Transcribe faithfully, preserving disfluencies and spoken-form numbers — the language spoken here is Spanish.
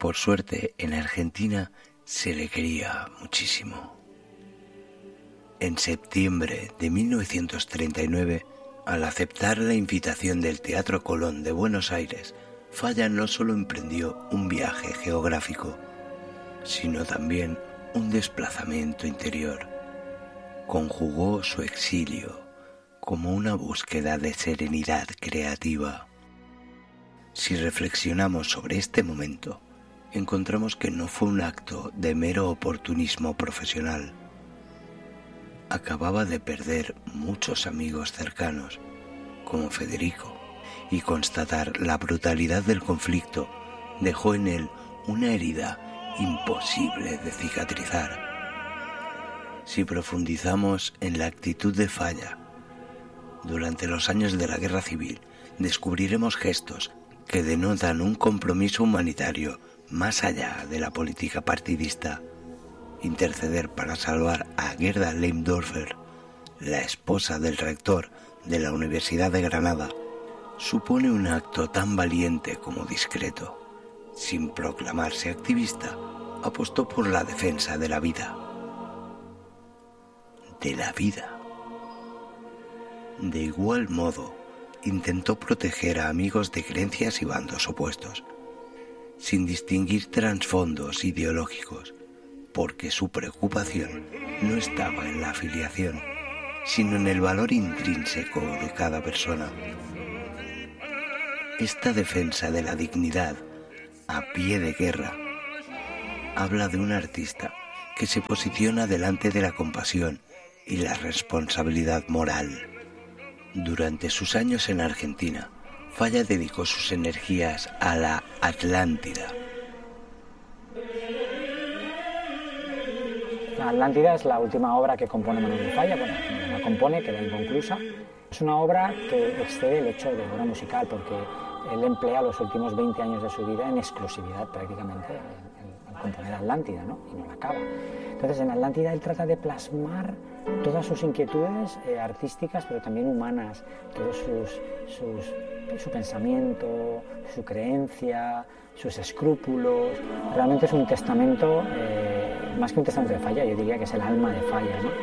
por suerte, en Argentina se le quería muchísimo. En septiembre de mil novecientos treinta y nueve, al aceptar la invitación del Teatro Colón de Buenos Aires, Falla no solo emprendió un viaje geográfico, sino también un desplazamiento interior. Conjugó su exilio como una búsqueda de serenidad creativa. Si reflexionamos sobre este momento, encontramos que no fue un acto de mero oportunismo profesional. Acababa de perder muchos amigos cercanos, como Federico, y constatar la brutalidad del conflicto dejó en él una herida imposible de cicatrizar. Si profundizamos en la actitud de Falla, durante los años de la Guerra Civil, descubriremos gestos que denotan un compromiso humanitario más allá de la política partidista. Interceder para salvar a Gerda Leimdorfer, la esposa del rector de la Universidad de Granada, supone un acto tan valiente como discreto. Sin proclamarse activista, apostó por la defensa de la vida. De la vida. De igual modo, intentó proteger a amigos de creencias y bandos opuestos, sin distinguir trasfondos ideológicos, porque su preocupación no estaba en la afiliación, sino en el valor intrínseco de cada persona. Esta defensa de la dignidad, a pie de guerra, habla de un artista que se posiciona delante de la compasión y la responsabilidad moral. Durante sus años en Argentina, Falla dedicó sus energías a la Atlántida. La Atlántida es la última obra que compone Manuel de Falla. Bueno, la compone, queda inconclusa. Es una obra que excede el hecho de obra musical, porque él emplea los últimos veinte años de su vida en exclusividad prácticamente al componer Atlántida, ¿no? Y no la acaba. Entonces, en Atlántida él trata de plasmar todas sus inquietudes eh, artísticas, pero también humanas, todos sus, sus, su pensamiento, su creencia, sus escrúpulos. Realmente es un testamento, eh, más que un testamento de Falla, yo diría que es el alma de Falla, ¿no?